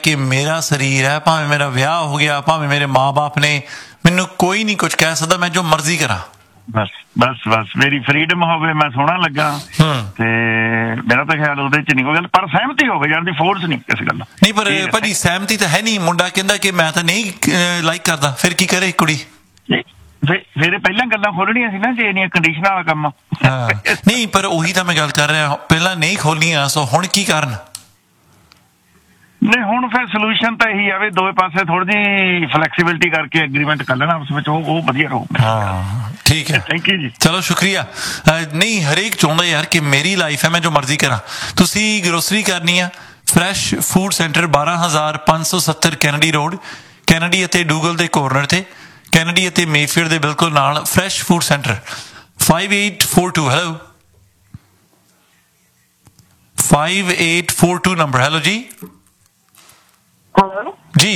ਕਿ ਮੇਰਾ ਸਰੀਰ ਹੈ, ਭਾਵੇਂ ਮੇਰਾ ਵਿਆਹ ਹੋ ਗਿਆ, ਭਾਵੇਂ ਮੇਰੇ ਮਾਂ-ਬਾਪ ਨੇ, ਮੈਨੂੰ ਕੋਈ ਨਹੀਂ ਕੁਝ ਕਹਿ ਸਕਦਾ, ਮੈਂ ਜੋ ਮਰਜ਼ੀ ਕਰਾਂ। ਬਸ ਮੇਰੀ ਫਰੀडम ਹੋਵੇ, ਮੈਂ ਸੋਹਣਾ ਲੱਗਾ ਤੇ ਮੇਰਾ ਤਾਂ ਖਿਆਲ ਉਹਦੇ ਚ ਨਹੀਂ ਕੋਈ ਗੱਲ, ਪਰ ਸਹਿਮਤੀ ਹੋਵੇ ਯਾਰ ਦੀ, ਫੋਰਸ ਨਹੀਂ ਇਸ ਗੱਲ ਨਹੀਂ। ਪਰ ਭਾਜੀ ਸਹਿਮਤੀ ਤਾਂ ਹੈ ਨਹੀਂ, ਮੁੰਡਾ ਕਹਿੰਦਾ ਕਿ ਮੈਂ ਤਾਂ ਨਹੀਂ ਲਾਈਕ ਕਰਦਾ, ਫਿਰ ਕੀ ਕਰੇ ਕੁੜੀ? ਫਿਰ ਪਹਿਲਾਂ ਗੱਲਾਂ ਖੋਲਣੀਆਂ ਸੀ ਨਾ, ਜੇ ਇੰਨੀਆਂ ਕੰਡੀਸ਼ਨਾਂ ਵਾਲਾ ਕੰਮ। ਨਹੀਂ, ਪਰ ਉਹੀ ਤਾਂ ਮੈਂ ਗੱਲ ਕਰ ਰਿਹਾ, ਪਹਿਲਾਂ ਨਹੀਂ ਖੋਲੀਆਂ, ਸੋ ਹੁਣ ਕੀ ਕਰਨ? ਨਹੀਂ, ਹੁਣ ਫਿਰ ਸੋਲੂਸ਼ਨ ਤਾਂ ਇਹੀ ਆਵੇ, ਦੋਵੇਂ ਪਾਸੇ ਥੋੜੀ ਜਿਹੀ ਫਲੈਕਸੀਬਿਲਿਟੀ ਕਰਕੇ ਐਗਰੀਮੈਂਟ ਕਰ ਲੈਣਾ ਆਪਸ ਵਿੱਚ, ਉਹ ਵਧੀਆ ਰਹੂਗਾ। ਹਾਂ ਠੀਕ ਹੈ, ਥੈਂਕ ਯੂ ਜੀ, ਚਲੋ ਸ਼ੁਕਰੀਆ। ਨਹੀਂ, ਹਰੇਕ ਚਾਹੁੰਦਾ ਯਾਰ ਕਿ ਮੇਰੀ ਲਾਈਫ ਹੈ, ਮੈਂ ਜੋ ਮਰਜ਼ੀ ਕਰਾਂ। ਤੁਸੀਂ ਗਰੋਸਰੀ ਕਰਨੀ ਆ, fresh food centre 12570 Kennedy road, Kennedy ਅਤੇ ਡੂਗਲ ਦੇ ਕੋਰਨਰ ਤੇ, ਕੈਨੇਡੀ ਅਤੇ ਮੇਫੀਲਡ ਦੇ ਬਿਲਕੁਲ ਨਾਲ fresh food centre. 5842 hello 5842 number. Hello ਜੀ। Hello? Ji.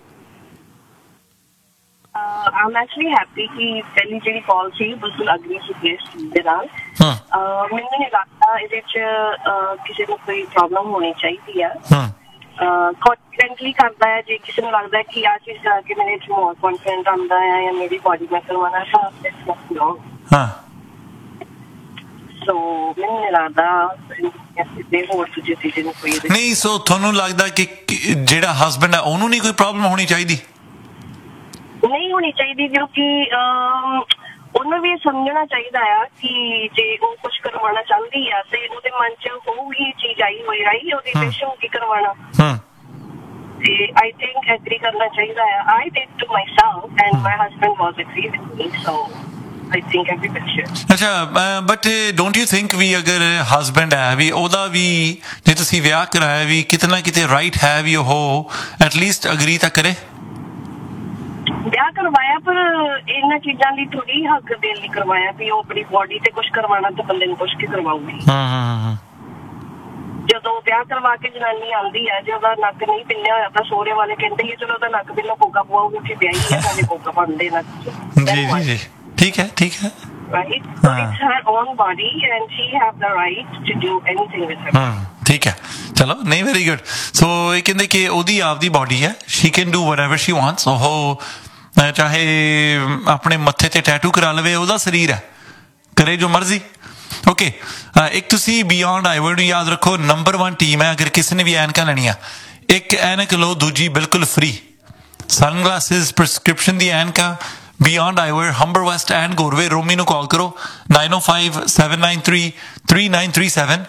I'm actually happy कि पहली ਜਿਹੜੀ ਕਾਲ ਸੀ ਬਿਲਕੁਲ ਅਗਰੀ ਸੀ ਗੈਸਟ ਦੇ ਨਾਲ। ਮੈਨੂੰ ਨਹੀਂ ਲੱਗਦਾ ਇਹਦੇ ਚ ਕਿਸੇ ਨੂੰ ਕੋਈ ਪ੍ਰੋਬਲਮ ਹੋਣੀ ਚਾਹੀਦੀ ਆ। ਕੌਨਫੀਡੈਂਟਲੀ ਕਰਦਾ ਹੈ, ਜੇ ਕਿਸੇ ਨੂੰ ਲੱਗਦਾ ਕਿ ਆ ਚੀਜ਼ ਕਰਕੇ ਮੇਰੇ ਚ ਮੋਰ ਕੌਨਫੀਡੈਂਟ ਆਉਂਦਾ ਹੈ ਜਾਂ ਮੇਰੀ ਬੋਡੀ ਮੈਂ ਕਰਵਾਉਣਾ ਤਾਂ ਸੋ ਮੈਨੂੰ ਨਹੀਂ ਲੱਗਦਾ ਨਹੀਂ। ਸੋ ਤੁਹਾਨੂੰ ਲੱਗਦਾ ਕਿ ਜਿਹੜਾ ਹਸਬੈਂਡ ਹੈ ਉਹਨੂੰ ਨਹੀਂ ਕੋਈ ਪ੍ਰੋਬਲਮ ਹੋਣੀ ਚਾਹੀਦੀ? ਨਹੀਂ ਹੋਣੀ ਚਾਹੀਦੀ, ਕਿਉਂਕਿ ਉਹਨੂੰ ਵੀ ਸਮਝਣਾ ਚਾਹੀਦਾ ਆ ਕਿ ਜੇ ਉਹ ਕੁਛ ਕਰਵਾਉਣਾ ਚਾਹੁੰਦੀ ਆ ਤੇ ਉਹਦੇ ਮਨ ਚ ਹੋਊਗੀ ਚੀਜ਼ ਆਈ ਹੋਈ ਰਾਈ, ਉਹਦੀ ਵਿਸ਼ ਹੋਊਗੀ ਕਰਵਾਉਣਾ। ਤੇ ਆਈ ਥਿੰਕ ਐਗਰੀ ਕਰਨਾ ਚਾਹੀਦਾ ਆ। I did to myself and my husband was agri with me, so I think everybody should. ਅੱਛਾ, but don't you think we ਅਗਰ ਹਸਬੈਂਡ ਹੈ ਵੀ ਉਹਦਾ ਵੀ, ਜੇ ਤੁਸੀਂ ਵਿਆਹ ਕਰਾਇਆ ਵੀ, ਕਿਤੇ ਨਾ ਕਿਤੇ ਰਾਈਟ ਹੈ ਵੀ ਉਹ ਐਟਲੀਸਟ ਅਗਰੀ ਤਾਂ ਕਰੇ? ਵਿਆਹ ਕਰਵਾਇਆ ਪਰ ਇਹਨਾਂ ਚੀਜ਼ਾਂ ਲਈ ਥੋੜੀ ਹੱਕ ਦੇਣ ਲਈ ਕਰਵਾਇਆ ਵੀ ਉਹ ਆਪਣੀ ਬੋਡੀ ਤੇ ਕੁਛ ਕਰਵਾਉਣਾ ਤਾਂ ਬੰਦੇ ਨੂੰ ਪੁੱਛ ਕੇ ਕਰਵਾਉਗੀ। ਜਦੋਂ ਵਿਆਹ ਕਰਵਾ ਕੇ ਜਨਾਨੀ ਆਉਂਦੀ ਹੈ, ਜੇ ਉਹਦਾ ਨੱਕ ਨਹੀਂ ਪਿੰਨਿਆ ਹੋਇਆ ਤਾਂ ਸਹੁਰੇ ਵਾਲੇ ਕਹਿੰਦੇ ਚਲੋ ਉਹਦਾ ਨੱਕ ਪਿੰਨੋ ਕੋਕਾ ਪਵਾਉਗੀ, ਉੱਥੇ ਵਿਆਹੀ ਹੈ ਸਾਡੇ ਕੋਕਾ ਬਣਦੇ ਨੱਕ। ਜੀ ਜੀ ਜੀ, ਠੀਕ ਹੈ ਠੀਕ ਹੈ। Right? So it's her own body and she have the right to do anything with her. ਠੀਕ ਹੈ, ਚਲੋ ਨਹੀਂ, ਵੈਰੀ ਗੁੱਡ। ਸੋ ਇਹ ਕਹਿੰਦੇ ਕਿ ਉਹਦੀ ਆਪਦੀ ਬੋਡੀ ਹੈ, she can do whatever she wants। ਉਹ ਚਾਹੇ ਆਪਣੇ ਮੱਥੇ ਤੇ ਟੈਟੂ ਕਰਾ ਲਵੇ, ਉਹਦਾ ਸਰੀਰ ਹੈ, ਕਰੇ ਜੋ ਮਰਜ਼ੀ। ਓਕੇ, ਇੱਕ ਤੁਸੀਂ ਬਿਯੋਂਡ ਆਈਵਰ ਨੂੰ ਯਾਦ ਰੱਖੋ, ਨੰਬਰ 1 ਟੀਮ ਹੈ। ਅਗਰ ਕਿਸੇ ਨੇ ਵੀ ਐਨਕਾਂ ਲੈਣੀਆਂ, ਇੱਕ ਐਨਕ ਲਓ, ਦੂਜੀ ਬਿਲਕੁਲ ਫ੍ਰੀ। ਸਨਗਲਾਸਿਸ, ਪ੍ਰਿਸਕ੍ਰਿਪਸ਼ਨ ਦੀ ਐਨਕਾਂ, Beyond Eyewear, Humber West and Gorwe. Romi ਨੂੰ ਕਾਲ ਕਰੋ 905-793-3937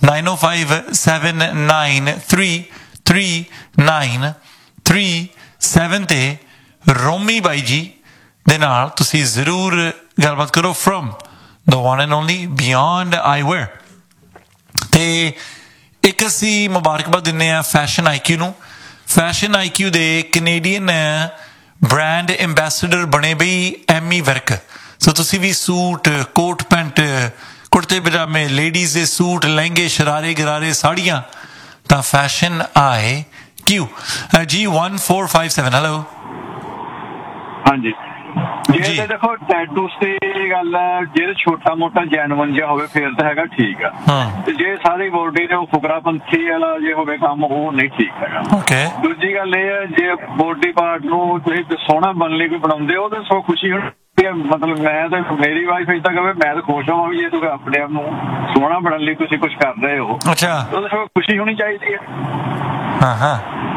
905-793-3937 ਤੇ ਰੋਮੀ ਬਾਈ ਜੀ ਦੇ ਨਾਲ ਤੁਸੀਂ ਜ਼ਰੂਰ ਗੱਲਬਾਤ ਕਰੋ, from the one and only Beyond Eyewear। ਤੇ ਇੱਕ ਅਸੀਂ ਮੁਬਾਰਕਬਾਦ ਦਿੰਦੇ ਹਾਂ ਫੈਸ਼ਨ IQ ਨੂੰ। ਫੈਸ਼ਨ IQ ਦੇ ਕੈਨੇਡੀਅਨ ਬ੍ਰਾਂਡ ਐਂਬੈਸਡਰ ਬਣੇ ਬਈ ਐਮੀ ਵਰਕ। ਸੋ ਤੁਸੀਂ ਵੀ ਸੂਟ, ਕੋਟ ਪੈਂਟ, ਕੁੜਤੇ ਪਜਾਮੇ, ਲੇਡੀਜ਼ ਦੇ ਸੂਟ, ਲਹਿੰਗੇ, ਸ਼ਰਾਰੇ ਗਰਾਰੇ, ਸਾੜੀਆਂ, ਤਾਂ ਫੈਸ਼ਨ IQ ਜੀ 1457। ਹੈਲੋ ਹਾਂਜੀ ਜੀ। ਦੇਖੋ ਟੈਟੂਸ ਤੇ ਗੱਲ ਹੈ, ਜੇ ਛੋਟਾ ਮੋਟਾ ਜੈਨੂਅਨ ਜਿਹਾ ਹੋਵੇ ਫਿਰ ਤਾਂ ਹੈਗਾ ਠੀਕ ਆ, ਤੇ ਜੇ ਸਾਰੀ ਬੋਡੀ ਨੇ ਫੁਕਰਾਪੰਥੀ ਵਾਲਾ ਜੇ ਹੋਵੇ ਕੰਮ, ਉਹ ਨਹੀਂ ਠੀਕ ਹੈਗਾ। ਦੂਜੀ ਗੱਲ ਇਹ ਹੈ, ਜੇ ਬੋਡੀ ਪਾਰਟ ਨੂੰ ਤੁਸੀਂ ਸੋਹਣਾ ਬਣਨ ਲਈ ਕੋਈ ਬਣਾਉਂਦੇ ਹੋ ਤਾਂ ਸੋ ਖੁਸ਼ੀ ਹੋਣੀ। ਮਤਲਬ ਮੈਂ ਤਾਂ, ਮੇਰੀ ਵਾਈਫ ਏਦਾਂ ਕਵੇ, ਮੈਂ ਤਾਂ ਖੁਸ਼ ਹੋਵਾਂ ਵੀ ਜੇ ਤੁਸੀਂ ਆਪਣੇ ਆਪ ਨੂੰ ਸੋਹਣਾ ਬਣਨ ਲਈ ਤੁਸੀਂ ਕੁਛ ਕਰ ਰਹੇ ਹੋ, ਉਹਦੇ ਸੋ ਖੁਸ਼ੀ ਹੋਣੀ ਚਾਹੀਦੀ ਹੈ।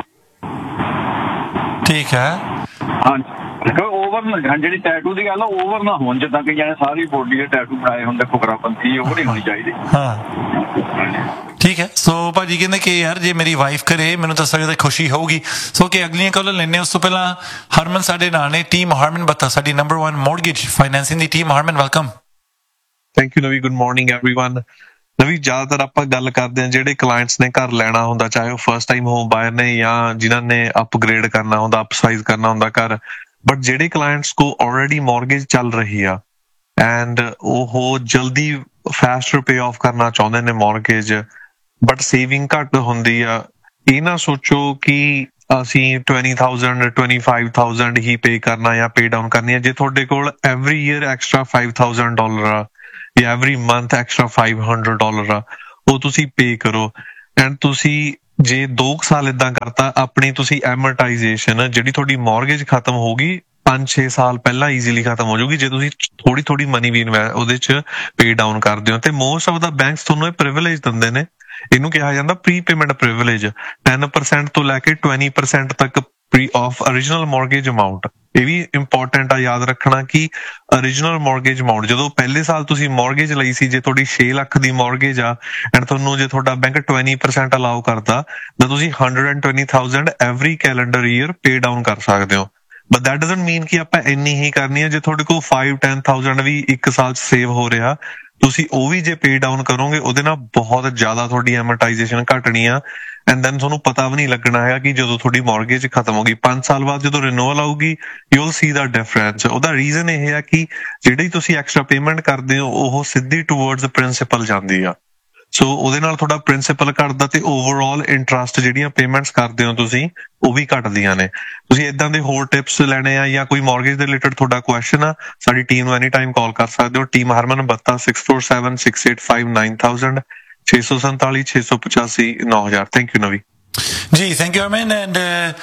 ਠੀਕ ਹੈ, ਹਾਂਜੀ। ਓਵਰ ਜਿਹੜੀ ਟੈਟੂ ਦੀ ਗੱਲ ਆ, ਓਵਰ ਨਾ ਹੋਣ, ਜਿੱਦਾਂ ਕਿ ਜਾਣੇ ਸਾਰੀ ਬੋਡੀ ਦੇ ਟੈਟੂ ਬਣਾਏ ਹੁੰਦੇ ਫੁਕਰਾਪੰਥੀ, ਉਹ ਨਹੀਂ ਹੋਣੀ ਚਾਹੀਦੀ। ਠੀਕ ਹੈ। ਸੋ ਭਾਜੀ ਕਹਿੰਦੇ ਕਿ ਯਾਰ ਜੇ ਮੇਰੀ ਵਾਈਫ ਕਰੇ, ਮੈਨੂੰ ਤਾਂ ਸਕਦਾ ਖੁਸ਼ੀ ਹੋਊਗੀ। ਸੋ ਕਿ ਅਗਲੀਆਂ ਕਾਲਾਂ ਲੈਣੇ, ਉਸ ਤੋਂ ਪਹਿਲਾਂ ਹਰਮਨ ਸਾਡੇ ਨਾਲ ਨੇ, ਟੀਮ ਹਰਮਨ ਬੱਤਾ, ਸਾਡੀ number 1 mortgage financing the team. Harman welcome. Thank you ਨਵੀ, ਗੁੱਡ ਮਾਰਨਿੰਗ ਐਵਰੀਵਨ। ਨਵੀ, ਜ਼ਿਆਦਾਤਰ ਆਪਾਂ ਗੱਲ ਕਰਦੇ ਹਾਂ ਜਿਹੜੇ ਕਲਾਇੰਟਸ ਨੇ ਘਰ ਲੈਣਾ ਹੁੰਦਾ, ਚਾਹੇ ਉਹ ਫਸਟ ਟਾਈਮ ਹੋਮ ਬਾਇਰ ਨੇ ਜਾਂ ਜਿਨ੍ਹਾਂ ਨੇ ਅਪਗ੍ਰੇਡ ਕਰਨਾ ਹੁੰਦਾ, ਅਪਸਾਈਜ਼ ਕਰਨਾ ਹੁੰਦਾ ਘਰ। ਬਟ ਜਿਹੜੇ ਕਲਾਇੰਟਸ ਕੋ ਆਲਰੇਡੀ ਮੌਰਗੇਜ ਚੱਲ ਰਹੀ ਆ ਐਂਡ ਉਹ ਜਲਦੀ ਫਾਸਟਰ ਪੇ ਆਫ ਕਰਨਾ ਚਾਹੁੰਦੇ ਨੇ ਮੌਰਗੇਜ, ਬਟ ਸੇਵਿੰਗ ਘੱਟ ਹੁੰਦੀ ਆ, ਇਹ ਨਾ ਸੋਚੋ ਕਿ ਅਸੀਂ 20,000 25,000 ਹੀ ਪੇ ਕਰਨਾ ਜਾਂ ਪੇ ਡਾਊਨ ਕਰਨੀ ਆ। ਜੇ ਤੁਹਾਡੇ ਕੋਲ ਐਵਰੀ ਈਅਰ ਐਕਸਟਰਾ $5,000 ਆ ਜਾਂ ਐਵਰੀ ਮੰਥ ਐਕਸਟਰਾ $500 ਆ, ਉਹ ਤੁਸੀਂ ਪੇ ਕਰੋ। ਐਂਡ ਤੁਸੀਂ ਜੇ 2 ਸਾਲ ਇਦਾਂ ਕਰਤਾ ਆਪਣੀ ਤੁਸੀਂ ਐਮਰਟਾਈਜੇਸ਼ਨ ਜਿਹੜੀ ਤੁਹਾਡੀ ਮੌਰਗੇਜ ਖਤਮ ਹੋਗੀ 5-6 ਸਾਲ ਪਹਿਲਾਂ ਈਜ਼ੀਲੀ ਖਤਮ ਹੋ ਜਾਊਗੀ ਜੇ ਤੁਸੀਂ ਥੋੜੀ ਮਨੀ ਵੀ ਉਹਦੇ ਚ ਪੇ ਡਾਊਨ ਕਰਦੇ ਹੋ। ਤੇ ਮੋਸਟ ਆਫ ਦਾ ਬੈਂਕਸ ਤੁਹਾਨੂੰ ਇਹ ਪ੍ਰਿਵਿਲੇਜ ਦਿੰਦੇ ਨੇ, ਇਹਨੂੰ ਕਿਹਾ ਜਾਂਦਾ ਪ੍ਰੀ ਪੇਮੈਂਟ ਪ੍ਰਿਵਿਲੇਜ। 10% ਤੋਂ ਲੈ ਕੇ 20% ਤੱਕ pre of origignal mortgage amount। ਇਹ ਵੀ ਇੰਪੋਰਟੈਂਟ ਆ ਯਾਦ ਰੱਖਣਾ ਕਿ origignal mortgage amount ਜਦੋਂ ਪਹਿਲੇ ਸਾਲ ਤੁਸੀਂ ਮੌਰਗੇਜ ਲਈ ਸੀ, ਜੇ ਤੁਹਾਡੀ 6 ਲੱਖ ਦੀ ਮੌਰਗੇਜ ਆ ਐਂਡ ਤੁਹਾਨੂੰ ਜੇ ਤੁਹਾਡਾ ਬੈਂਕ 20% ਅਲਾਉ ਕਰਦਾ ਤਾਂ ਤੁਸੀਂ 120,000 ਐਵਰੀ ਕੈਲੰਡਰ ਈਅਰ ਪੇ ਡਾਊਨ ਕਰ ਸਕਦੇ ਹੋ। ਬਟ ਦੈਟ ਡਜ਼ਨਟ ਮੀਨ ਕਿ ਆਪਾਂ ਇੰਨੀ ਹੀ ਕਰਨੀ ਹੈ। ਜੇ ਤੁਹਾਡੇ ਕੋਲ 5-10,000 ਵੀ ਇੱਕ ਸਾਲ 'ਚ ਸੇਵ ਹੋ ਰਿਹਾ, ਤੁਸੀਂ ਉਹ ਵੀ ਜੇ ਪੇ ਡਾਊਨ ਕਰੋਗੇ ਉਹਦੇ ਨਾਲ ਬਹੁਤ ਜ਼ਿਆਦਾ ਤੁਹਾਡੀ ਐਮਰਟਾਈਜੇਸ਼ਨ ਘਟਣੀ ਆ ਐਂਡ ਦੈਨ ਤੁਹਾਨੂੰ ਪਤਾ ਵੀ ਨਹੀਂ ਲੱਗਣਾ ਹੈਗਾ ਕਿ ਜਦੋਂ ਤੁਹਾਡੀ ਮੌਰਗੇਜ ਖਤਮ ਹੋ ਗਈ 5 ਸਾਲ ਬਾਅਦ ਜਦੋਂ ਰਿਨਿਊਅਲ ਆਊਗੀ you will see the difference. ਉਹਦਾ ਰੀਜ਼ਨ ਇਹ ਆ ਕਿ ਜਿਹੜੀ ਤੁਸੀਂ ਐਕਸਟਰਾ ਪੇਮੈਂਟ ਕਰਦੇ ਹੋ ਉਹ ਸਿੱਧੀ ਟੂਵਰਡਸ ਪ੍ਰਿੰਸੀਪਲ ਜਾਂਦੀ ਆ, ਸੋ ਉਹਦੇ ਨਾਲ ਤੁਹਾਡਾ ਪ੍ਰਿੰਸੀਪਲ ਘਟਦਾ ਤੇ ਓਵਰਆਲ ਇੰਟਰਸਟ ਜਿਹੜੀਆਂ ਪੇਮੈਂਟਸ ਕਰਦੇ ਹੋ ਤੁਸੀਂ ਉਹ ਵੀ ਘਟਦੀਆਂ ਨੇ। ਤੁਸੀਂ ਇਦਾਂ ਦੇ ਹੋਰ ਟਿਪਸ ਲੈਣੇ ਆ ਜਾਂ ਕੋਈ ਮੌਰਗੇਜ ਦੇ ਰਿਲੇਟਡ ਤੁਹਾਡਾ ਕੁਐਸਚਨ ਆ, ਸਾਡੀ ਟੀਮ ਨੂੰ ਐਨੀ ਟਾਈਮ ਕਾਲ ਕਰ ਸਕਦੇ ਹੋ। Team Harman ਬੱਤਾ 6476859000 647 685 9000। ਥੈਂਕ ਯੂ ਨਵੀ ਜੀ। Thank you Arman. ਐਂਡ